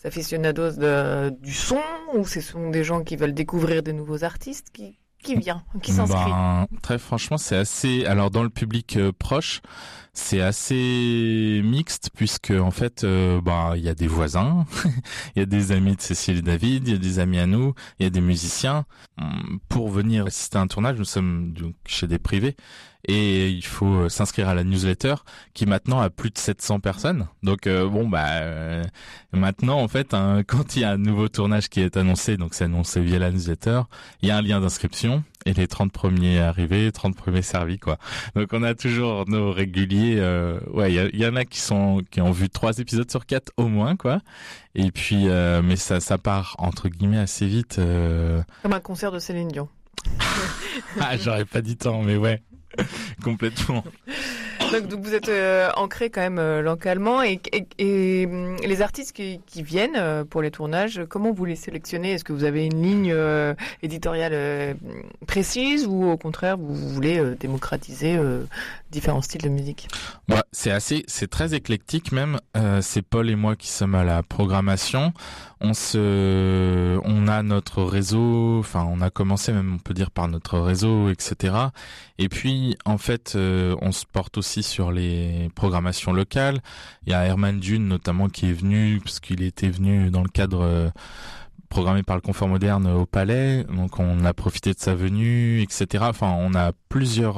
aficionados du son, ou ce sont des gens qui veulent découvrir de nouveaux artistes qui vient, qui s'inscrit? Très franchement, c'est assez. Alors dans le public proche, c'est assez mixte puisque en fait, il y a des voisins, il y a des amis de Cécile et David, il y a des amis à nous, il y a des musiciens. Pour venir assister à un tournage, nous sommes donc chez des privés. Et il faut s'inscrire à la newsletter qui maintenant a plus de 700 personnes. Donc maintenant en fait quand il y a un nouveau tournage qui est annoncé, donc c'est annoncé via la newsletter, il y a un lien d'inscription et les 30 premiers arrivés, 30 premiers servis quoi. Donc on a toujours nos réguliers il y en a qui ont vu 3 épisodes sur 4 au moins quoi. Et puis mais ça part entre guillemets assez vite comme un concert de Céline Dion. J'aurais pas dit tant mais ouais. Complètement. Donc vous êtes ancré quand même localement et les artistes qui viennent pour les tournages, comment vous les sélectionnez? Est-ce que vous avez une ligne éditoriale précise ou au contraire vous voulez démocratiser différents styles de musique? C'est très éclectique même. C'est Paul et moi qui sommes à la programmation. On a notre réseau, enfin on a commencé même on peut dire par notre réseau, etc. Et puis en fait on se porte aussi sur les programmations locales. Il y a Herman Dune notamment qui est venu parce qu'il était venu dans le cadre programmé par le Confort Moderne au Palais, donc on a profité de sa venue, etc. Enfin on a plusieurs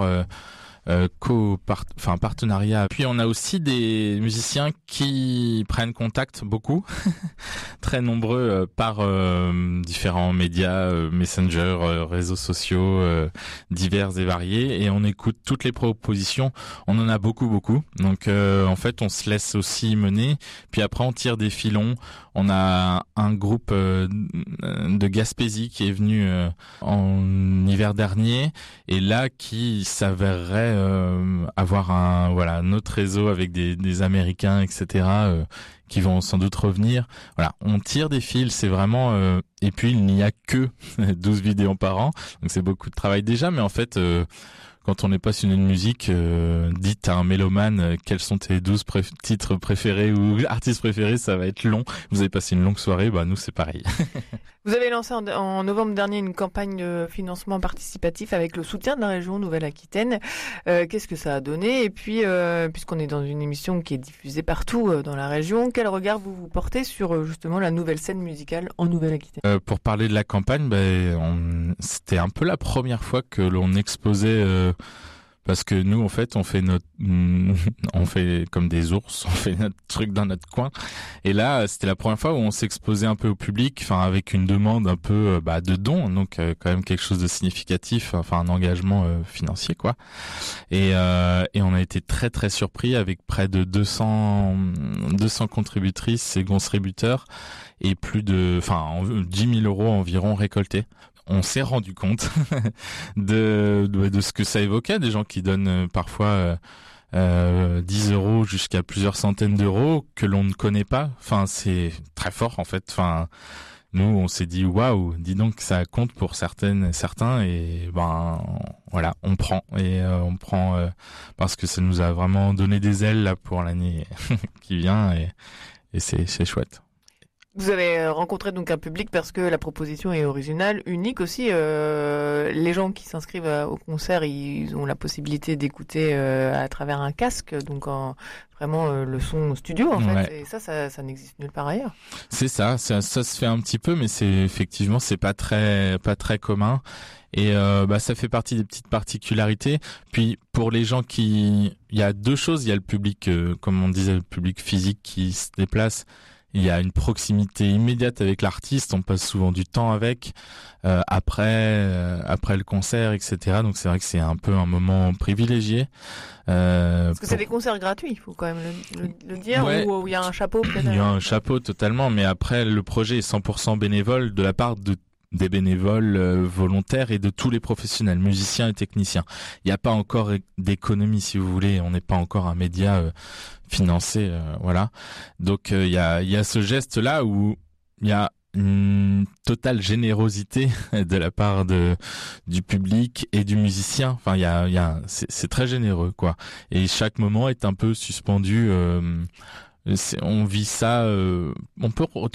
partenariat. Puis on a aussi des musiciens qui prennent contact beaucoup, très nombreux par différents médias, Messenger, réseaux sociaux divers et variés, et on écoute toutes les propositions. On en a beaucoup. Donc en fait on se laisse aussi mener. Puis après on tire des filons. On a un groupe de Gaspésie qui est venu en hiver dernier et là qui s'avérerait avoir un autre réseau avec des Américains, etc. Qui vont sans doute revenir. Voilà, on tire des fils, c'est vraiment et puis il n'y a que 12 vidéos par an, donc c'est beaucoup de travail déjà, mais en fait quand on est passionné de musique, dites à un mélomane quels sont tes 12 titres préférés ou artistes préférés, ça va être long. Vous avez passé une longue soirée, nous c'est pareil. Vous avez lancé en novembre dernier une campagne de financement participatif avec le soutien de la région Nouvelle-Aquitaine. Qu'est-ce que ça a donné? Et puis, puisqu'on est dans une émission qui est diffusée partout dans la région, quel regard vous portez sur justement la nouvelle scène musicale en Nouvelle-Aquitaine? Pour parler de la campagne, c'était un peu la première fois que l'on exposait parce que nous en fait on fait comme des ours, on fait notre truc dans notre coin, et là c'était la première fois où on s'exposait un peu au public, enfin avec une demande un peu de dons, donc quand même quelque chose de significatif, enfin un engagement financier quoi, et on a été très très surpris avec près de 200 contributrices et contributeurs et plus de 10 000 € environ récoltés. On s'est rendu compte de ce que ça évoquait, des gens qui donnent parfois 10 € jusqu'à plusieurs centaines d'euros que l'on ne connaît pas. Enfin, c'est très fort en fait. Enfin, nous, on s'est dit waouh, dis donc ça compte pour certains, et voilà, on prend parce que ça nous a vraiment donné des ailes là pour l'année qui vient, et c'est chouette. Vous avez rencontré donc un public parce que la proposition est originale, unique aussi. Les gens qui s'inscrivent au concert, ils ont la possibilité d'écouter à travers un casque, donc vraiment le son studio en fait. Ouais. Et ça n'existe nulle part ailleurs. C'est ça se fait un petit peu, mais c'est pas très commun. Et ça fait partie des petites particularités. Puis pour les gens il y a deux choses. Il y a le public, comme on disait, le public physique qui se déplace. Il y a une proximité immédiate avec l'artiste, on passe souvent du temps avec, après le concert, etc. Donc c'est vrai que c'est un peu un moment privilégié. Parce que c'est des concerts gratuits, il faut quand même le dire, ouais, ou il y a un chapeau peut-être. Il y a un chapeau totalement, mais après le projet est 100% bénévole de la part des bénévoles volontaires et de tous les professionnels, musiciens et techniciens. Il n'y a pas encore d'économie, si vous voulez, on n'est pas encore un média financé, voilà. Donc il y a ce geste-là où il y a une totale générosité de la part du public et du musicien. Enfin, c'est très généreux, quoi. Et chaque moment est un peu suspendu. On vit ça, on peut